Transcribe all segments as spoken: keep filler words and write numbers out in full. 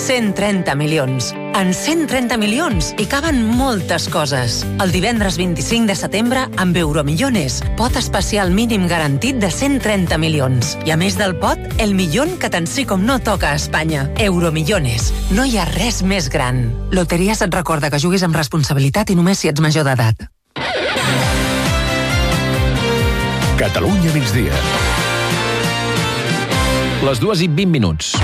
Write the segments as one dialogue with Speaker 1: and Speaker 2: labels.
Speaker 1: cent trenta milions. En cent trenta milions hi caben moltes coses. El divendres vint-i-cinc de setembre, amb Euromillones, pot especial mínim garantit de cent trenta milions. I a més del pot, el millón que tant sí com no toca a Espanya. Euromillones. No hi ha res més gran. Loteries et recorda que juguis amb responsabilitat i només si ets major d'edat.
Speaker 2: Catalunya migdia. Les dues i vint minuts.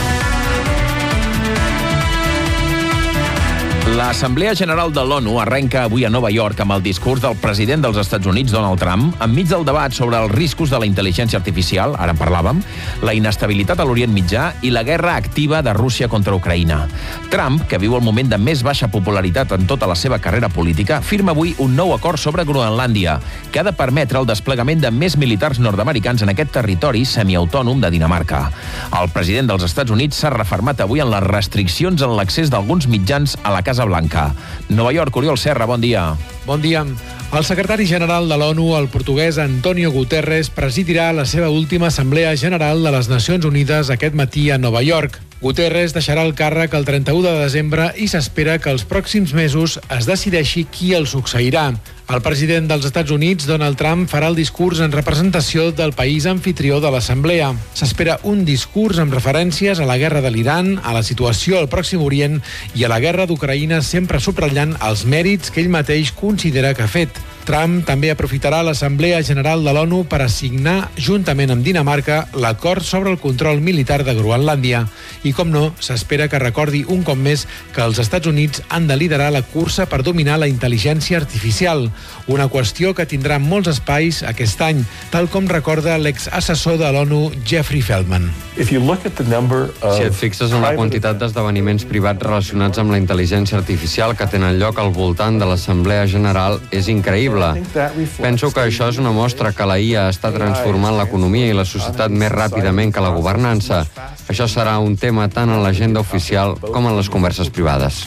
Speaker 2: L'Assemblea General de l'ONU arrenca avui a Nova York amb el discurs del president dels Estats Units, Donald Trump, enmig del debat sobre els riscos de la intel·ligència artificial, ara en parlàvem, la inestabilitat a l'Orient Mitjà i la guerra activa de Rússia contra Ucraïna. Trump, que viu el moment de més baixa popularitat en tota la seva carrera política, firma avui un nou acord sobre Groenlàndia, que ha de permetre el desplegament de més militars nord-americans en aquest territori semiautònom de Dinamarca. El president dels Estats Units s'ha refermat avui en les restriccions en l'accés d'alguns mitjans a la Casa Blanca. Nova York, Oriol Serra, bon dia.
Speaker 3: Bon dia. El secretari general de l'ONU, el portuguès Antonio Guterres, presidirà la seva última Assemblea General de les Nacions Unides aquest matí a Nova York. Guterres deixarà el càrrec el trenta-u de desembre i s'espera que els pròxims mesos es decideixi qui el succeirà. El president dels Estats Units, Donald Trump, farà el discurs en representació del país anfitrió de l'Assemblea. S'espera un discurs amb referències a la guerra de l'Iran, a la situació al Pròxim Orient i a la guerra d'Ucraïna, sempre subratllant els mèrits que ell mateix considera que ha fet. Trump també aprofitarà l'Assemblea General de l'ONU per assignar, juntament amb Dinamarca, l'acord sobre el control militar de Groenlàndia. I, com no, s'espera que recordi un cop més que els Estats Units han de liderar la cursa per dominar la intel·ligència artificial, una qüestió que tindrà molts espais aquest any, tal com recorda l'exassessor de l'ONU, Jeffrey Feldman.
Speaker 4: Si et fixes en la quantitat d'esdeveniments privats relacionats amb la intel·ligència artificial que tenen lloc al voltant de l'Assemblea General, és increïble. Penso que això és una mostra que la I A està transformant l'economia i la societat més ràpidament que la governança. Això serà un tema tant en l'agenda oficial com en les converses privades.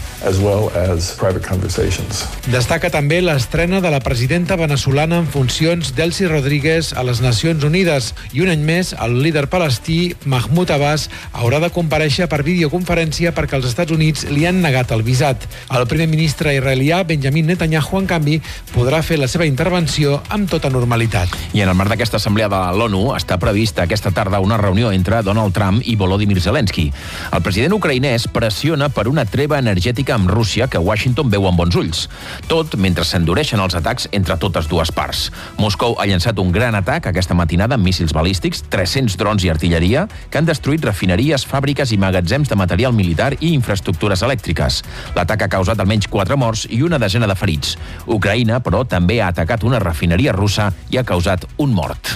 Speaker 3: Destaca també l'estrena de la presidenta venezolana en funcions Delcy Rodríguez a les Nacions Unides i un any més el líder palestí Mahmoud Abbas haurà de comparèixer per videoconferència perquè els Estats Units li han negat el visat. El primer ministre israelià Benjamin Netanyahu, en canvi, podrà fer la seva intervenció amb tota normalitat.
Speaker 2: I en el marc d'aquesta assemblea de l'ONU està prevista aquesta tarda una reunió entre Donald Trump i Volodymyr Zelensky. El president ucraïnès pressiona per una treva energètica amb Rússia que Washington veu amb bons ulls. Tot mentre s'endureixen els atacs entre totes dues parts. Moscou ha llançat un gran atac aquesta matinada amb míssils balístics, tres-cents drons i artilleria que han destruït refineries, fàbriques i magatzems de material militar i infraestructures elèctriques. L'atac ha causat almenys quatre morts i una desena de ferits. Ucraïna, però, també ha atacat una refineria russa i ha causat un mort.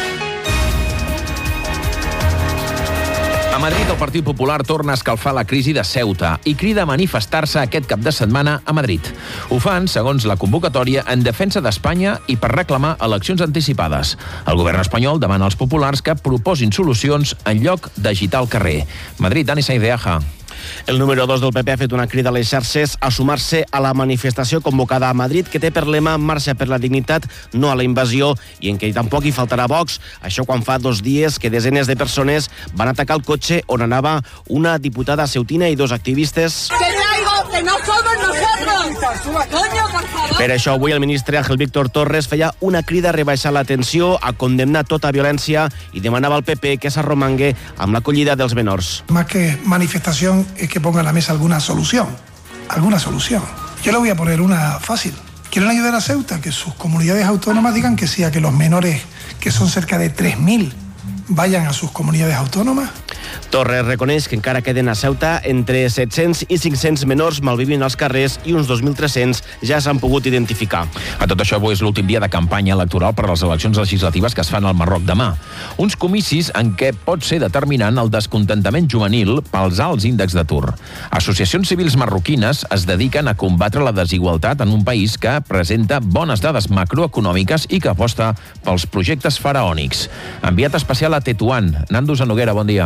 Speaker 2: A Madrid, el Partit Popular torna a escalfar la crisi de Ceuta i crida a manifestar-se aquest cap de setmana a Madrid. Ho fan, segons la convocatòria, en defensa d'Espanya i per reclamar eleccions anticipades. El govern espanyol demana als populars que proposin solucions en lloc d'agitar el carrer. Madrid, Dani Saideaja.
Speaker 5: El número dos del P P ha fet una crida a les xarxes a sumar-se a la manifestació convocada a Madrid, que té per lema Marxa per la dignitat, no a la invasió, i en què tampoc hi faltarà Vox. Això quan fa dos dies que desenes de persones van atacar el cotxe on anava una diputada ceutina i dos activistes.
Speaker 6: Que traigo, que no somos nosotros. Coño, por favor.
Speaker 5: Per això avui el ministre Ángel Víctor Torres feia una crida a rebaixar la tensió, a condemnar tota violència i demanava al P P que s'arromangue amb l'acollida dels menors.
Speaker 7: Más que manifestación es que ponga en la mesa alguna solución, alguna solución. Yo le voy a poner una fácil. ¿Quieren ayudar a Ceuta? Que sus comunidades autónomas digan que sí, a que los menores, que son cerca de tres mil, vayan a sus comunidades autónomas.
Speaker 5: Torres reconeix que encara queden a Ceuta entre set-cents i cinc-cents menors malvivint als carrers i uns dos mil tres-cents ja s'han pogut identificar.
Speaker 2: A tot això, avui és l'últim dia de campanya electoral per a les eleccions legislatives que es fan al Marroc demà. Uns comicis en què pot ser determinant el descontentament juvenil pels alts índexs d'atur. Associacions civils marroquines es dediquen a combatre la desigualtat en un país que presenta bones dades macroeconòmiques i que aposta pels projectes faraònics. Enviat especial a Tetuan. Nando Zanoguera, bon dia.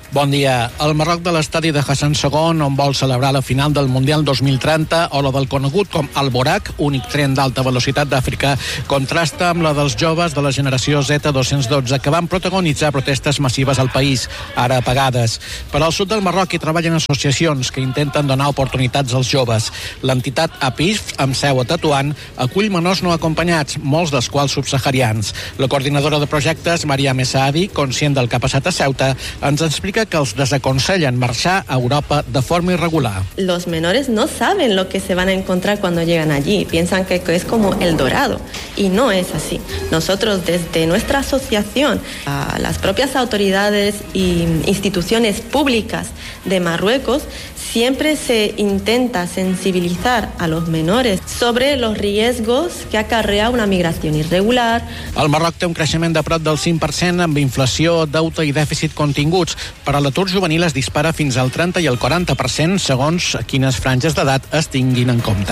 Speaker 8: Bon dia. El Marroc de l'estadi de Hassan segon, on vol celebrar la final del Mundial dos mil trenta, o la del conegut com el Borac, únic tren d'alta velocitat d'Àfrica, contrasta amb la dels joves de la generació Z dos-cents dotze, que van protagonitzar protestes massives al país, ara apagades. Per al sud del Marroc hi treballen associacions que intenten donar oportunitats als joves. L'entitat A P I F, amb seu a Tetuan, acull menors no acompanyats, molts dels quals subsaharians. La coordinadora de projectes, Maria Messaadi, conscient del que ha passat a Ceuta, ens explica que els desaconsellen marxar a Europa de forma irregular.
Speaker 9: Los menores no saben lo que se van a encontrar cuando llegan allí. Piensan que es como el Dorado. Y no es así. Nosotros, desde nuestra asociación, a las propias autoridades e instituciones públicas de Marruecos, siempre se intenta sensibilizar a los menores sobre los riesgos que acarrea una migración irregular.
Speaker 8: El Marroc té un creixement de prop del cinc per cent amb inflació, deute i dèficit continguts, però l'atur juvenil es dispara fins al trenta i el quaranta per cent segons quines franges d'edat es tinguin en compte.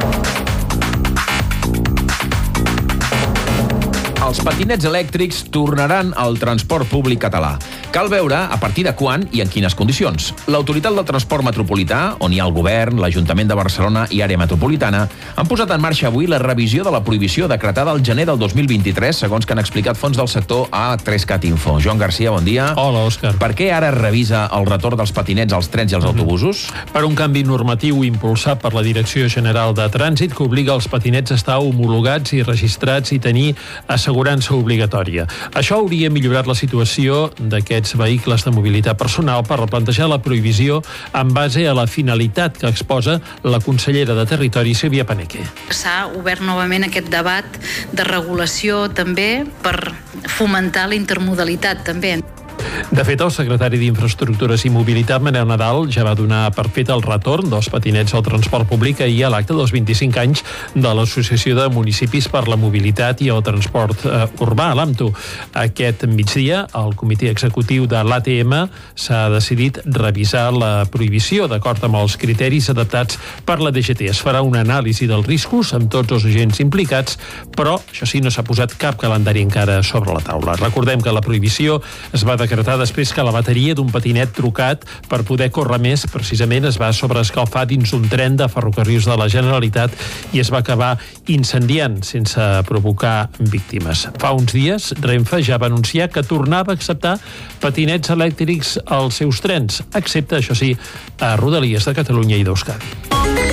Speaker 2: Els patinets elèctrics tornaran al transport públic català. Cal veure a partir de quan i en quines condicions. L'Autoritat del Transport Metropolità, on hi ha el Govern, l'Ajuntament de Barcelona i Àrea Metropolitana, han posat en marxa avui la revisió de la prohibició decretada al gener del dos mil vint-i-tres, segons que han explicat fons del sector a tres cat Info. Joan Garcia, bon dia.
Speaker 10: Hola, Òscar.
Speaker 2: Per què ara revisa el retorn dels patinets als trens i als autobusos?
Speaker 10: Per un canvi normatiu impulsat per la Direcció General de Trànsit que obliga els patinets a estar homologats i registrats i tenir assegurança obligatòria. Això hauria millorat la situació d'aquests vehicles de mobilitat personal per replantejar la prohibició en base a la finalitat que exposa la consellera de Territori, Sílvia Paneque.
Speaker 11: S'ha obert novament aquest debat de regulació també per fomentar la intermodalitat també.
Speaker 10: De fet, el secretari d'Infraestructures i Mobilitat, Manel Nadal, ja va donar per fet el retorn dels patinets al transport públic ahir a l'acte dels vint-i-cinc anys de l'Associació de Municipis per la Mobilitat i el Transport eh, Urbà, l'AMTU. Aquest migdia, el comitè executiu de l'A T M s'ha decidit revisar la prohibició d'acord amb els criteris adaptats per la D G T. Es farà una anàlisi dels riscos amb tots els agents implicats, però, això sí, no s'ha posat cap calendari encara sobre la taula. Recordem que la prohibició es va decretar després que la bateria d'un patinet trucat per poder córrer més precisament es va sobreescalfar dins un tren de ferrocarrils de la Generalitat i es va acabar incendiant sense provocar víctimes. Fa uns dies, Renfe ja va anunciar que tornava a acceptar patinets elèctrics als seus trens, excepte, això sí, a Rodalies de Catalunya i d'Euskadi.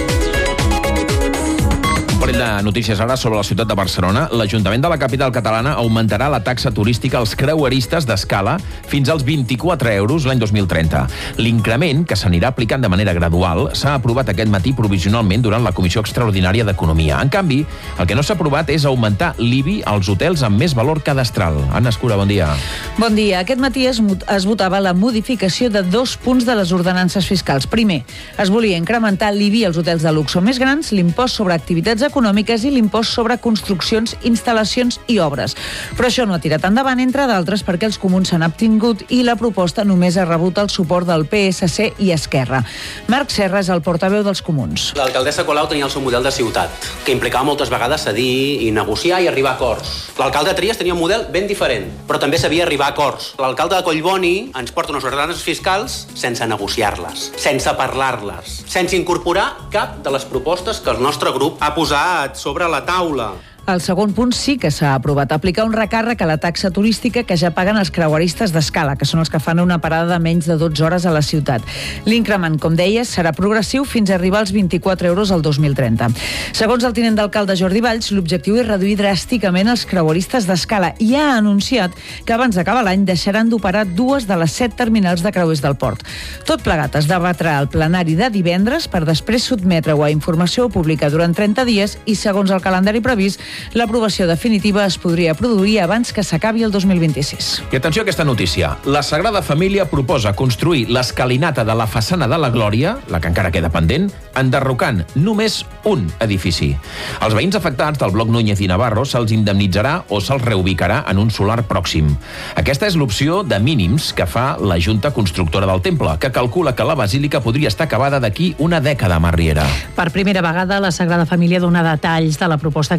Speaker 2: Un parell de notícies ara sobre la ciutat de Barcelona. L'Ajuntament de la capital catalana augmentarà la taxa turística als creueristes d'escala fins als vint-i-quatre euros l'any dos mil trenta. L'increment, que s'anirà aplicant de manera gradual, s'ha aprovat aquest matí provisionalment durant la Comissió Extraordinària d'Economia. En canvi, el que no s'ha aprovat és augmentar l'I B I als hotels amb més valor cadastral. Anna Escura, bon dia.
Speaker 12: Bon dia. Aquest matí es, es votava la modificació de dos punts de les ordenances fiscals. Primer, es volia incrementar l'I B I als hotels de luxe més grans, l'impost sobre activitats econòmiques i l'impost sobre construccions, instal·lacions i obres. Però això no ha tirat endavant, entre d'altres, perquè els comuns s'han abstingut i la proposta només ha rebut el suport del P S C i Esquerra. Marc Serra és el portaveu dels comuns.
Speaker 13: L'alcaldessa Colau tenia el seu model de ciutat, que implicava moltes vegades cedir i negociar i arribar a acords. L'alcalde Trias tenia un model ben diferent, però també sabia arribar a acords. L'alcalde de Collboni ens porta unes ordenances fiscals sense negociar-les, sense parlar-les, sense incorporar cap de les propostes que el nostre grup ha posat sobre la taula.
Speaker 12: El segon punt sí que s'ha aprovat, aplicar un recàrrec a la taxa turística que ja paguen els creueristes d'escala, que són els que fan una parada de menys de dotze hores a la ciutat. L'increment, com deies, serà progressiu fins a arribar als vint-i-quatre euros al dos mil trenta. Segons el tinent d'alcalde Jordi Valls, l'objectiu és reduir dràsticament els creueristes d'escala i ha anunciat que abans d'acabar l'any deixaran d'operar dues de les set terminals de creuers del port. Tot plegat es debatrà al plenari de divendres per després sotmetre-ho a informació pública durant trenta dies i, segons el calendari previst, l'aprovació definitiva es podria produir abans que s'acabi el dos mil vint-i-sis.
Speaker 2: I atenció a aquesta notícia. La Sagrada Família proposa construir l'escalinata de la façana de la Glòria, la que encara queda pendent, enderrocant només un edifici. Els veïns afectats del bloc Núñez i Navarro se'ls indemnitzarà o se'ls reubicarà en un solar pròxim. Aquesta és l'opció de mínims que fa la Junta Constructora del Temple, que calcula que la basílica podria estar acabada d'aquí una dècada, Mar Riera.
Speaker 14: Per primera vegada, la Sagrada Família dona detalls de la proposta que planteja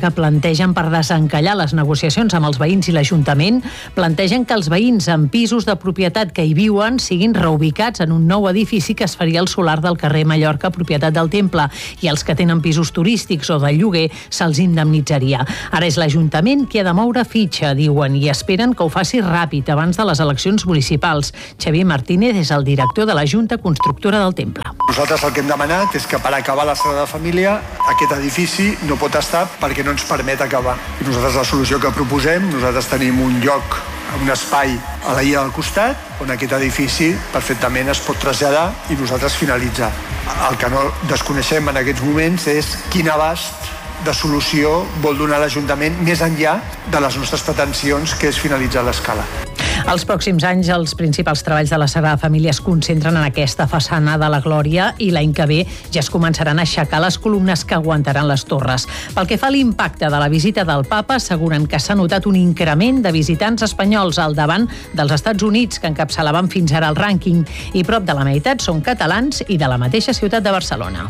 Speaker 14: plantegen per desencallar les negociacions amb els veïns i l'Ajuntament, plantegen que els veïns amb pisos de propietat que hi viuen siguin reubicats en un nou edifici que es faria al solar del carrer Mallorca, propietat del Temple, i els que tenen pisos turístics o de lloguer se'ls indemnitzaria. Ara és l'Ajuntament qui ha de moure fitxa, diuen, i esperen que ho faci ràpid abans de les eleccions municipals. Xavier Martínez és el director de la Junta Constructora del Temple.
Speaker 15: Nosaltres el que hem demanat és que per acabar la Sagrada Família aquest edifici no pot estar perquè no ens permet acabar. I nosaltres la solució que proposem, nosaltres tenim un lloc, un espai a la illa del costat on aquest edifici perfectament es pot traslladar i nosaltres finalitzar. El que no desconeixem en aquests moments és quin abast de solució vol donar l'Ajuntament més enllà de les nostres pretensions, que és finalitzar l'escala.
Speaker 14: Els pròxims anys, els principals treballs de la Sagrada Família es concentren en aquesta façana de la Glòria i l'any que ve ja es començaran a aixecar les columnes que aguantaran les torres. Pel que fa a l'impacte de la visita del Papa, asseguren que s'ha notat un increment de visitants espanyols al davant dels Estats Units, que encapçalaven fins ara el rànquing, i prop de la meitat són catalans i de la mateixa ciutat de Barcelona.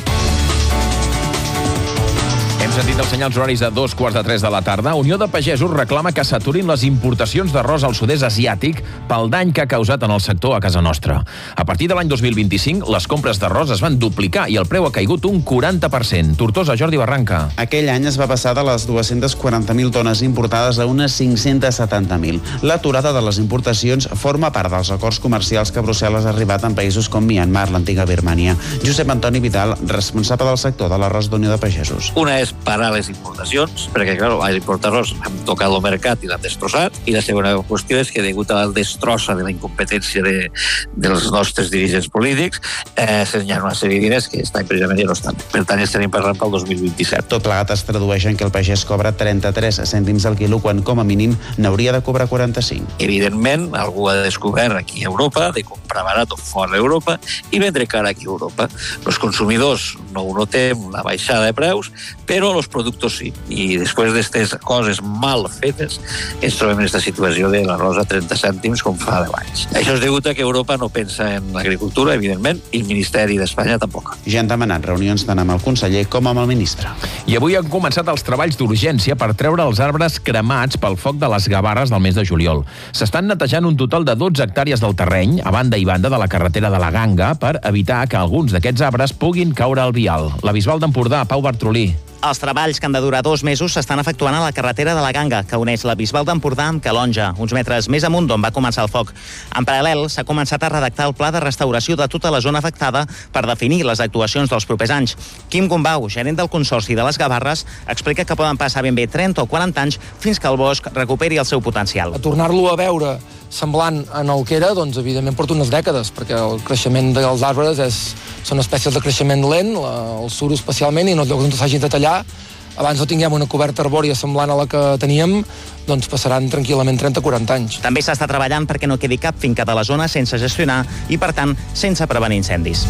Speaker 2: Hem sentit els senyals horaris a dos quarts de tres de la tarda. Unió de Pagesos reclama que s'aturin les importacions d'arròs al sud-est asiàtic pel dany que ha causat en el sector a casa nostra. A partir de l'any dos mil vint-i-cinc, les compres d'arròs es van duplicar i el preu ha caigut un quaranta per cent. Tortosa, Jordi Barranca.
Speaker 16: Aquell any es va passar de les dues-centes quaranta mil tones importades a unes cinc-centes setanta mil. L'aturada de les importacions forma part dels acords comercials que Brussel·les ha arribat en països com Myanmar, l'antiga Birmània. Josep Antoni Vidal, responsable del sector de l'arròs d'Unió de Pagesos.
Speaker 17: Una és parar les importacions, perquè, clar, als importadors han tocat el mercat i l'han destrossat, i la segona qüestió és que, degut a la destrossa de la incompetència de, dels nostres dirigents polítics, eh, hi ha una sèrie de diners que aquest any precisament ja no estan. Per tant, estarem parlant pel dos mil vint-i-set.
Speaker 16: Tot plegat es tradueix en que el pagès cobra trenta-tres cèntims al quilo, quan com a mínim n'hauria de cobrar quaranta-cinc.
Speaker 17: Evidentment, algú ha descobert aquí a Europa de comprar barat o fora d'Europa i vendre cara aquí a Europa. Els consumidors no ho notem, una baixada de preus, però els productos sí. I després d'aquestes coses mal fetes ens trobem en aquesta situació de l'arròs a trenta cèntims com fa deu anys. Això és degut a que Europa no pensa en l'agricultura, evidentment, i el Ministeri d'Espanya tampoc.
Speaker 16: Ja han demanat reunions tant amb el conseller com amb el ministre.
Speaker 2: I avui han començat els treballs d'urgència per treure els arbres cremats pel foc de les Gavarres del mes de juliol. S'estan netejant un total de dotze hectàrees del terreny, a banda i banda de la carretera de la Ganga, per evitar que alguns d'aquests arbres puguin caure al vial. La Bisbal d'Empordà, Pau Bartrolí.
Speaker 18: Els treballs, que han de durar dos mesos, s'estan efectuant a la carretera de la Ganga, que uneix la Bisbal d'Empordà amb Calonja, uns metres més amunt d'on va començar el foc. En paral·lel, s'ha començat a redactar el pla de restauració de tota la zona afectada per definir les actuacions dels propers anys. Quim Gombau, gerent del Consorci de les Gavarres, explica que poden passar ben bé trenta o quaranta anys fins que el bosc recuperi el seu potencial.
Speaker 19: A tornar-lo a veure semblant en el que era, doncs, evidentment, porta unes dècades, perquè el creixement dels arbres és, són espècies de creixement lent, la, el suro especialment, i no lloc on s'hagi de tallar. Abans no tinguem una coberta arbòria semblant a la que teníem, doncs passaran tranquil·lament trenta o quaranta anys.
Speaker 18: També s'està treballant perquè no quedi cap finca de la zona sense gestionar i, per tant, sense prevenir incendis.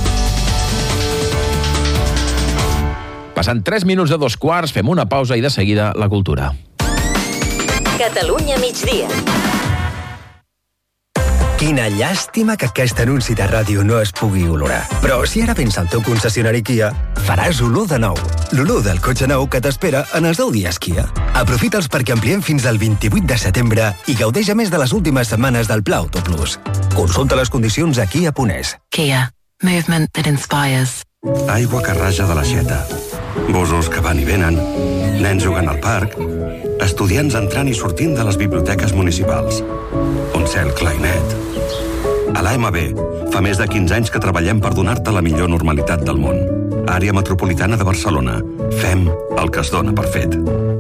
Speaker 2: Passant tres minuts de dos quarts, fem una pausa i de seguida la cultura.
Speaker 20: Catalunya migdia.
Speaker 21: Quina llàstima que aquest anunci de ràdio no es pugui olorar. Però si ara vens al teu concessionari Kia, faràs olor de nou. L'olor del cotxe nou que t'espera en els deu dies Kia. Aprofita'ls perquè ampliem fins al vint-i-vuit de setembre i gaudeix a més de les últimes setmanes del Pla Auto Plus. Consulta les condicions a kia punt es.
Speaker 22: Kia. Movement that inspires.
Speaker 23: Aigua que raja de l'aixeta. Gossos que van i venen. Nens jugant al parc. Estudiants entrant i sortint de les biblioteques municipals. Un cel clar i net. A l'A M B fa més de quinze anys que treballem per donar-te la millor normalitat del món. Àrea Metropolitana de Barcelona. Fem el que es dona per fet.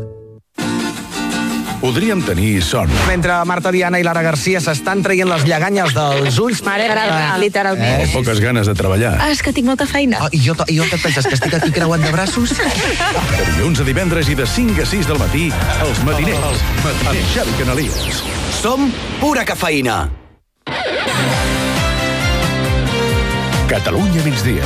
Speaker 24: Podríem tenir son.
Speaker 25: Mentre Marta Diana i Lara Garcia s'estan traient les lleganyes dels ulls...
Speaker 26: Mare, uh, literalment.
Speaker 24: O poques ganes de treballar.
Speaker 26: Ah, és que tinc molta feina.
Speaker 25: Oh, i, jo, I jo què et penses, que estic aquí creuant de braços?
Speaker 24: De dilluns a divendres i de cinc a sis del matí, els matiners, amb Xavi Canalies.
Speaker 25: Som pura cafeïna.
Speaker 24: Catalunya migdia.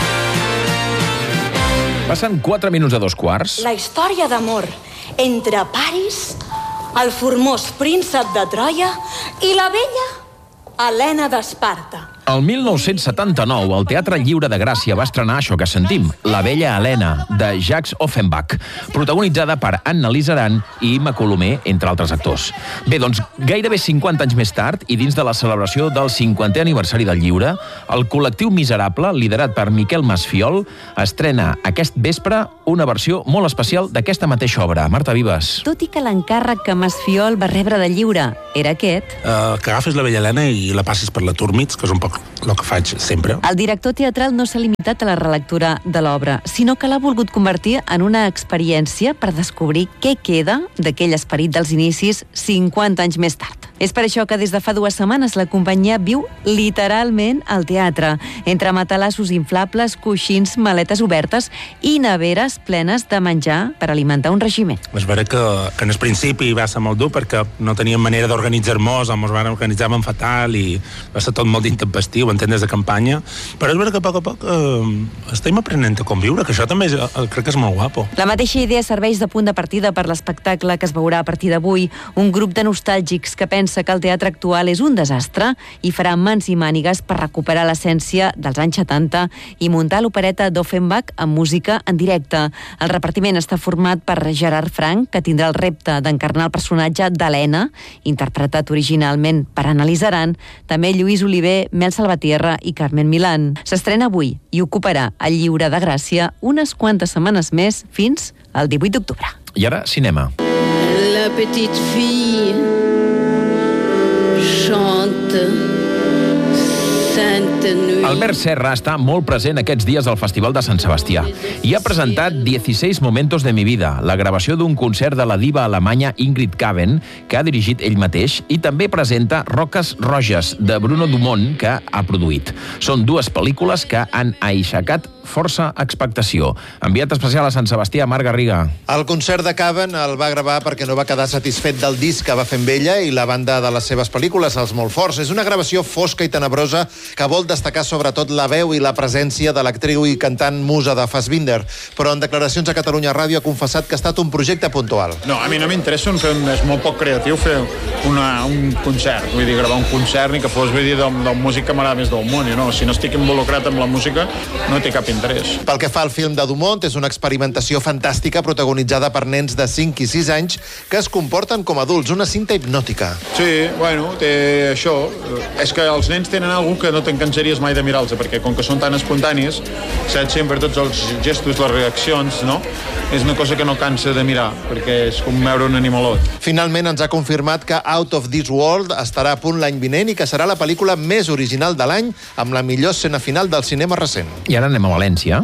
Speaker 2: Passen quatre minuts a dos quarts.
Speaker 27: La història d'amor entre Paris, el formós príncep de Troia i la bella Helena d'Esparta.
Speaker 2: El mil nou-cents setanta-nou, el Teatre Lliure de Gràcia va estrenar això que sentim, La vella Helena, de Jacques Offenbach, protagonitzada per Anna Lizaran i Imma Colomer, entre altres actors. Bé, doncs, gairebé cinquanta anys més tard, i dins de la celebració del cinquantè aniversari del Lliure, el col·lectiu Miserable, liderat per Miquel Masfiol, estrena aquest vespre una versió molt especial d'aquesta mateixa obra. Marta Vives.
Speaker 1: Tot i que l'encàrrec que Masfiol va rebre de Lliure era aquest...
Speaker 3: Uh, que agafis la vella Helena i la passis per la Turmits, que és un poc el que faig sempre.
Speaker 1: El director teatral no s'ha limitat a la relectura de l'obra, sinó que l'ha volgut convertir en una experiència per descobrir què queda d'aquell esperit dels inicis cinquanta anys més tard. És per això que des de fa dues setmanes la companyia viu literalment al teatre, entre matalassos inflables, coixins, maletes obertes i neveres plenes de menjar per alimentar un regiment.
Speaker 3: És vera que, que en el principi va ser molt dur perquè no teníem manera d'organitzar-nos, ens van organitzar fatal i va ser tot molt intempestiu, en tendes de campanya, però és vera que a poc a poc eh, estem aprenent a conviure, que això també és, eh, crec que és molt guapo.
Speaker 1: La mateixa idea serveix de punt de partida per l'espectacle que es veurà a partir d'avui, un grup de nostàlgics que pensa que el teatre actual és un desastre i farà mans i mànigues per recuperar l'essència dels anys setanta i muntar l'opereta d'Offenbach amb música en directe. El repartiment està format per Gerard Frank, que tindrà el repte d'encarnar el personatge d'Helena, interpretat originalment per Anna Lizaran, també Lluís Oliver, Mel Salvatierra i Carmen Milán. S'estrena avui i ocuparà el Lliure de Gràcia unes quantes setmanes més fins al divuit d'octubre.
Speaker 2: I ara, cinema.
Speaker 4: La petite fille chante Sainte Nuit.
Speaker 2: Albert Serra està molt present aquests dies al Festival de Sant Sebastià i ha presentat dieciséis momentos de mi vida, la gravació d'un concert de la diva alemanya Ingrid Kaven, que ha dirigit ell mateix, i també presenta Roques Roges, de Bruno Dumont, que ha produït. Són dues pel·lícules que han aixecat força expectació. Enviat especial a Sant Sebastià, Marc Garriga.
Speaker 5: El concert de Kaven el va gravar perquè no va quedar satisfet del disc que va fer amb ella i la banda de les seves pel·lícules, Els Molt Forts. És una gravació fosca i tenebrosa que vol destacar sobretot la veu i la presència de l'actriu i cantant musa de Fassbinder, però en declaracions a Catalunya Ràdio ha confessat que ha estat un projecte puntual.
Speaker 6: No, a mi no m'interessa, és molt poc creatiu fer una, un concert, vull dir, gravar un concert ni que fos, vull dir, del, del músic que m'agrada més del món, no? Si no estic involucrat amb la música no té cap interès.
Speaker 5: Pel que fa al film de Dumont, és una experimentació fantàstica protagonitzada per nens de cinc i sis anys que es comporten com adults, una cinta hipnòtica.
Speaker 6: Sí, bueno, té això. És que els nens tenen alguna que no te'n cansaries mai de mirar-los, perquè com que són tan espontanis, saps sempre tots els gestos, les reaccions, no? És una cosa que no cansa de mirar, perquè és com veure un animalot.
Speaker 5: Finalment ens ha confirmat que Out of This World estarà a punt l'any vinent i que serà la pel·lícula més original de l'any amb la millor escena final del cinema recent.
Speaker 2: I ara anem a València.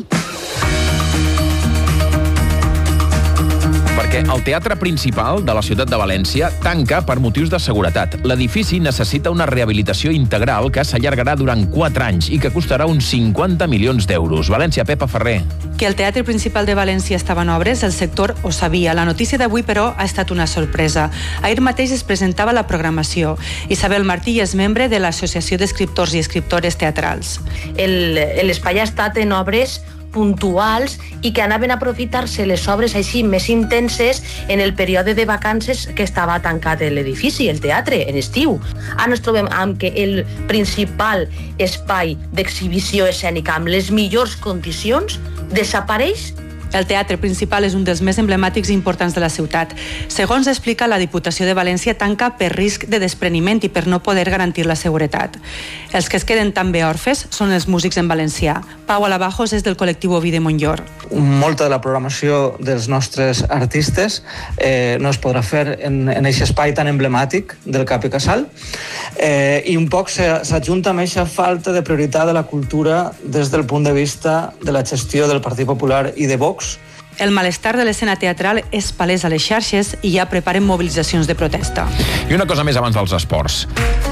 Speaker 2: Perquè el teatre principal de la ciutat de València tanca per motius de seguretat. L'edifici necessita una rehabilitació integral que s'allargarà durant quatre anys i que costarà uns cinquanta milions d'euros. València, Pepa Ferrer.
Speaker 7: Que el Teatre Principal de València estava en obres, el sector ho sabia. La notícia d'avui, però, ha estat una sorpresa. Ahir mateix es presentava la programació. Isabel Martí és membre de l'Associació d'Escriptors i Escriptores Teatrals.
Speaker 9: L'espai ha estat en obres puntuals i que anaven a aprofitar-se les obres així més intenses en el període de vacances que estava tancat l'edifici, el teatre, en estiu. Ara ens trobem amb que el principal espai d'exhibició escènica amb les millors condicions desapareix.
Speaker 7: El teatre principal és un dels més emblemàtics i importants de la ciutat. Segons explica, la Diputació de València tanca per risc de despreniment i per no poder garantir la seguretat. Els que es queden també orfes són els músics en valencià. Pau Alabajos és del col·lectiu Oví de Montllor.
Speaker 28: Molta de la programació dels nostres artistes eh, no es podrà fer en aquest espai tan emblemàtic del Cap i Casal eh, i un poc s'adjunta amb aquesta falta de prioritat de la cultura des del punt de vista de la gestió del Partit Popular i de Vox.
Speaker 7: El malestar de l'escena teatral és palès a les xarxes i ja preparen mobilitzacions de protesta.
Speaker 2: I una cosa més abans dels esports.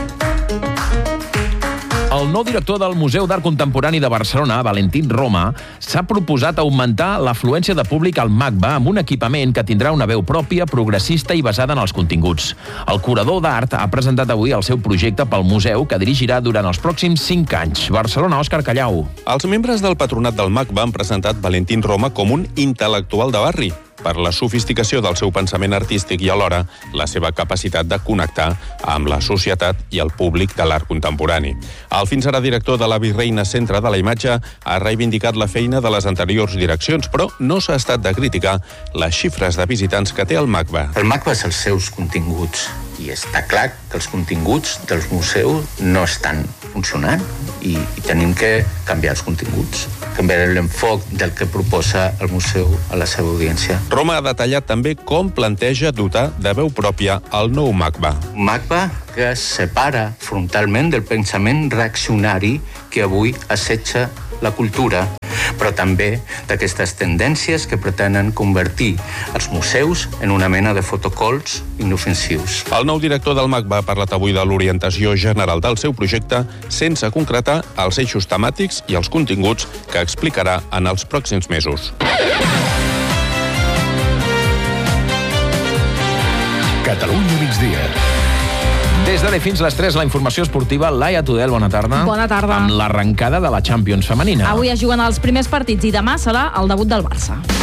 Speaker 2: El nou director del Museu d'Art Contemporani de Barcelona, Valentín Roma, s'ha proposat augmentar l'afluència de públic al MACBA amb un equipament que tindrà una veu pròpia, progressista i basada en els continguts. El curador d'art ha presentat avui el seu projecte pel museu que dirigirà durant els pròxims cinc anys. Barcelona, Òscar Callau.
Speaker 29: Els membres del patronat del MACBA han presentat Valentín Roma com un intel·lectual de barri.
Speaker 8: per la sofisticació del seu pensament artístic i alhora la seva capacitat de connectar amb la societat i el públic de l'art contemporani. El fins ara director de la Virreina Centre de la Imatge ha reivindicat la feina de les anteriors direccions, però no s'ha estat de criticar les xifres de visitants que té el MACBA.
Speaker 10: El MACBA és els seus continguts i està clar que els continguts dels museus no estan funcionant i, i tenim que canviar els continguts, canviar l'enfoc del que proposa el museu a la seva audiència.
Speaker 8: Roma ha detallat també com planteja dotar de veu pròpia el nou MACBA.
Speaker 10: Un MACBA que es separa frontalment del pensament reaccionari que avui assetja la cultura, però també d'aquestes tendències que pretenen convertir els museus en una mena de fotocols inofensius.
Speaker 8: El nou director del MACBA ha parlat avui de l'orientació general del seu projecte sense concretar els eixos temàtics i els continguts que explicarà en els pròxims mesos.
Speaker 24: Catalunya migdia.
Speaker 2: Des d'ara fins les tres, la informació esportiva. Laia Tudel, bona tarda.
Speaker 11: Bona tarda.
Speaker 2: Amb l'arrencada de la Champions femenina.
Speaker 11: Avui es juguen els primers partits i demà serà el debut del Barça.